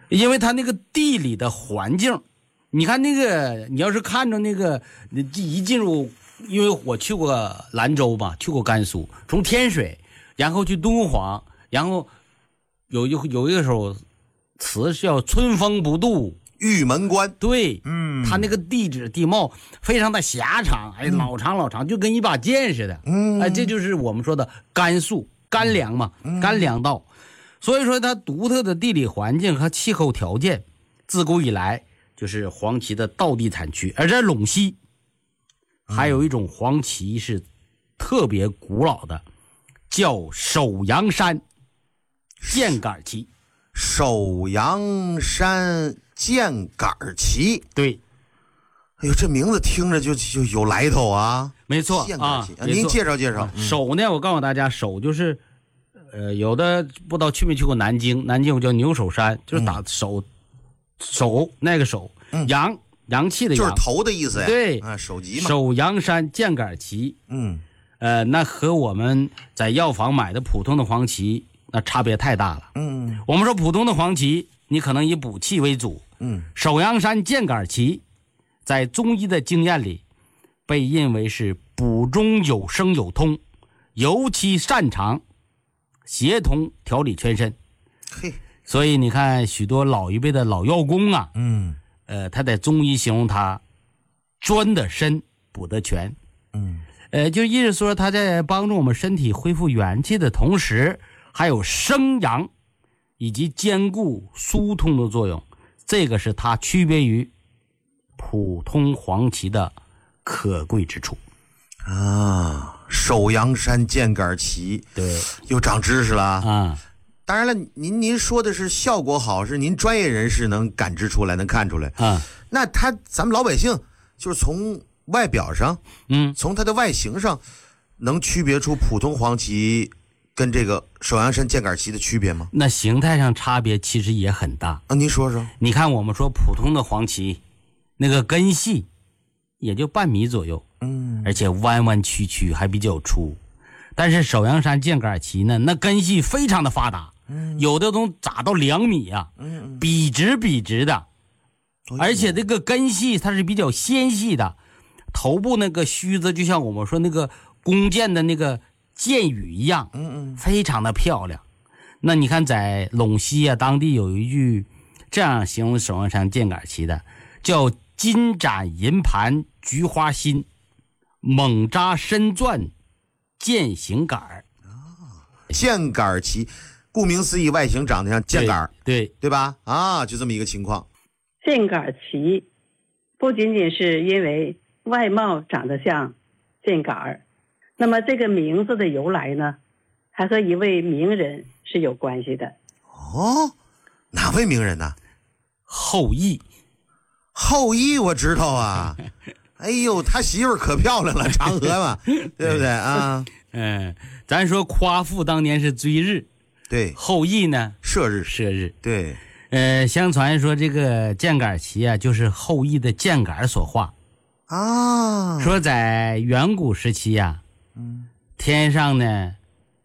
因为它那个地理的环境，你看那个，你要是看着那个，一进入，因为我去过兰州嘛，去过甘肃，从天水，然后去敦煌，然后有一个首词是叫春风不度玉门关。 对，它那个地质地貌非常的狭长，哎，老长，就跟一把剑似的，哎，这就是我们说的甘肃干粮嘛，干粮道。所以说它独特的地理环境和气候条件，自古以来就是黄芪的道地产区。而在陇西还有一种黄芪是特别古老的，叫首阳山箭杆芪。 首阳山箭杆芪， 对， 哎呦，这名字听着就有来头啊！ 没错啊，您介绍介绍。 首呢，我告诉大家，首就是有的不知道去没去过南京，南京有叫牛首山，就是打手那个手，阳气的阳， 就是头的意思呀。 对啊，首级嘛。 首阳山箭杆芪，那和我们在药房买的普通的黄芪那差别太大了。我们说普通的黄芪，你可能以补气为主。首阳山箭杆芪，在中医的经验里，被认为是补中有生有通，尤其擅长协同调理全身。所以你看许多老一辈的老药工啊，他在中医形容他专得身补得全。就意思说他在帮助我们身体恢复元气的同时，还有生阳以及兼顾疏通的作用，这个是它区别于普通黄芪的可贵之处啊。首阳山箭杆芪，对，又长知识了啊。当然了，您说的是效果好，是您专业人士能感知出来，能看出来啊。那咱们老百姓就是从外表上，从它的外形上，能区别出普通黄芪跟这个首阳山箭杆芪的区别吗？ 那形态上差别其实也很大啊。您说说。 你看我们说普通的黄芪，那个根系也就半米左右，而且弯弯曲曲还比较粗。但是首阳山箭杆芪呢，那根系非常的发达，有的都长到2米啊，笔直的，而且这个根系它是比较纤细的，头部那个须子就像我们说那个弓箭的那个箭羽一样，非常的漂亮。那你看在陇西啊，当地有一句这样形容首阳山箭杆芪的，叫金盏银盘菊花心，猛扎深钻箭形杆。 箭杆芪顾名思义，外形长得像箭杆，对吧？啊，就这么一个情况。 箭杆芪不仅仅是因为外貌长得像箭杆，那么这个名字的由来呢，还和一位名人是有关系的。 哦，哪位名人呢？ 后羿。 后羿我知道啊。哎呦，他媳妇儿可漂亮了，嫦娥嘛，对不对啊？ 咱说夸父当年是追日， 对， 后羿呢射日，对。 相传说这个箭杆芪啊，就是后羿的箭杆所化啊。说在远古时期啊，天上呢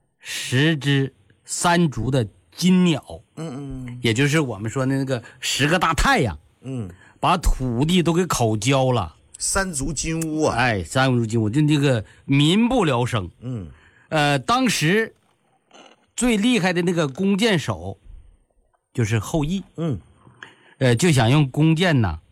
10只3足的金鸟，也就是我们说的那个10个大太阳，把土地都给烤焦了。 3足金乌啊！ 哎，3足金乌，就这个民不聊生。当时最厉害的那个弓箭手就是后羿。就想用弓箭呢